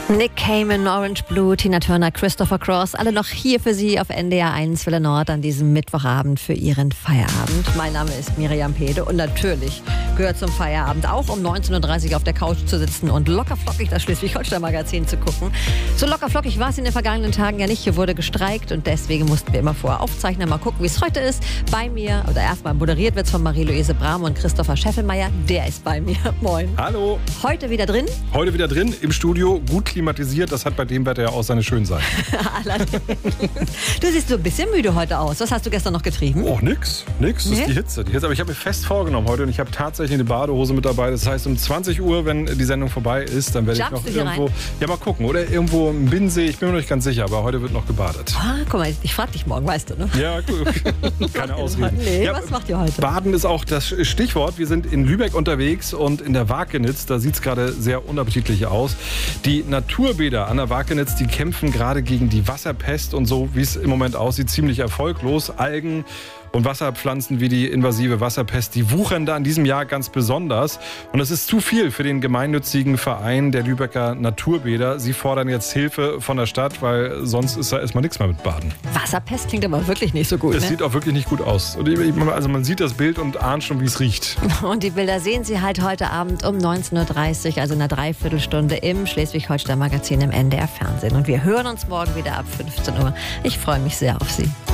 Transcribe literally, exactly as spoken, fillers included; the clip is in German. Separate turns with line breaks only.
Nick Cayman, Orange Blue, Tina Turner, Christopher Cross, alle noch hier für Sie auf N D R eins Welle Nord an diesem Mittwochabend für Ihren Feierabend. Mein Name ist Miriam Pede und natürlich gehört zum Feierabend auch um neunzehn Uhr dreißig auf der Couch zu sitzen und lockerflockig das Schleswig-Holstein-Magazin zu gucken. So lockerflockig war es in den vergangenen Tagen ja nicht. Hier wurde gestreikt und deswegen mussten wir immer vorher aufzeichnen. Mal gucken, wie es heute ist. Bei mir, oder erstmal moderiert wird es von Marie-Louise Brahm und Christopher Scheffelmeier. Der ist bei mir. Moin.
Hallo.
Heute wieder drin?
Heute wieder drin im Studio, gut klimatisiert. Das hat bei dem Wetter ja auch seine schönen Seiten.
Allerdings. Du siehst so ein bisschen müde heute aus. Was hast du gestern noch getrieben?
Oh, nix. Nix. Das
Nee?
ist die Hitze. Die Hitze. Aber ich habe mir fest vorgenommen heute und ich habe tatsächlich eine Badehose mit dabei. Das heißt, um zwanzig Uhr, wenn die Sendung vorbei ist, dann werde ich
Jumpst
noch
du hier
irgendwo...
rein?
Ja, mal gucken. Oder irgendwo im Binnensee. Ich bin mir noch nicht ganz sicher, aber heute wird noch gebadet.
Ah, guck mal, ich frag dich morgen, weißt du, ne?
Ja, gut. Keine Ausreden.
Nee,
Ja,
was macht ihr heute?
Baden ist auch das Stichwort. Wir sind in Lübeck unterwegs und in der Wakenitz, da sieht es gerade sehr unappetitlich aus. Die Naturbäder an der Wakenitz, die kämpfen gerade gegen die Wasserpest und so, wie es im Moment aussieht, ziemlich erfolglos. Algen und Wasserpflanzen wie die invasive Wasserpest, die wuchern da in diesem Jahr ganz besonders. Und das ist zu viel für den gemeinnützigen Verein der Lübecker Naturbäder. Sie fordern jetzt Hilfe von der Stadt, weil sonst ist da erstmal nichts mehr mit Baden.
Wasserpest klingt aber wirklich nicht so gut,
Es
ne?
sieht auch wirklich nicht gut aus. Und ich- also man sieht das Bild und ahnt schon, wie es riecht.
Und die Bilder sehen Sie halt heute Abend um neunzehn Uhr dreißig, also in einer Dreiviertelstunde im Schleswig-Holstein-Magazin im N D R Fernsehen. Und wir hören uns morgen wieder ab fünfzehn Uhr. Ich freue mich sehr auf Sie.